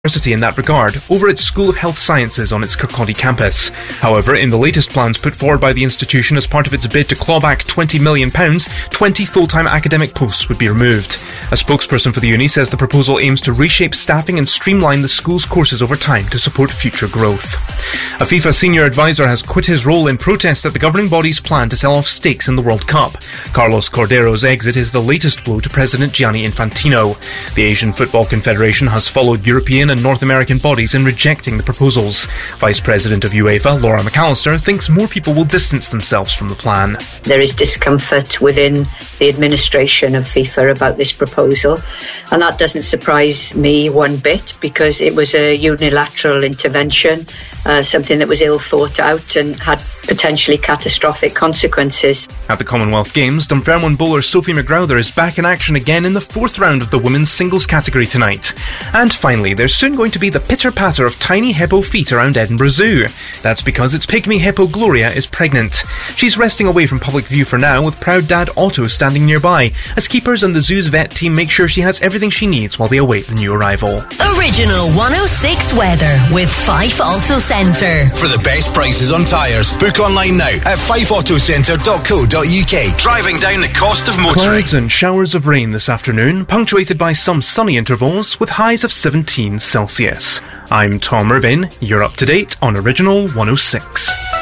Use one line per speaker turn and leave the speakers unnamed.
University in that regard over its School of Health Sciences on its Kirkcaldy campus. However, in the latest plans put forward by the institution as part of its bid to claw back £20 million, 20 full-time academic posts would be removed. A spokesperson for the uni says the proposal aims to reshape staffing and streamline the school's courses over time to support future growth. A FIFA senior advisor has quit his role in protest at the governing body's plan to sell off stakes in the World Cup. Carlos Cordero's exit is the latest blow to President Gianni Infantino. The Asian Football Confederation has followed European and North American bodies in rejecting the proposals. Vice President of UEFA, Laura McAllister, thinks more people will distance themselves from the plan.
There is discomfort within the administration of FIFA about this proposal, and that doesn't surprise me one bit because it was a unilateral intervention, something that was ill thought out and had potentially catastrophic consequences.
At the Commonwealth Games, Dunfermline bowler Sophie McGrowther is back in action again in the fourth round of the women's singles category tonight. And finally, there's soon going to be the pitter-patter of tiny hippo feet around Edinburgh Zoo. That's because its pygmy hippo Gloria is pregnant. She's resting away from public view for now, with proud dad Otto standing nearby, as keepers and the zoo's vet team make sure she has everything she needs while they await the new arrival.
Original 106 weather with Fife Auto Centre.
For the best prices on tyres, book online now at fifeautocentre.co.uk. Driving down the cost of motoring.
Clouds and showers of rain this afternoon, punctuated by some sunny intervals with highs of 17 Celsius. I'm Tom Irvin. You're up to date on Original 106.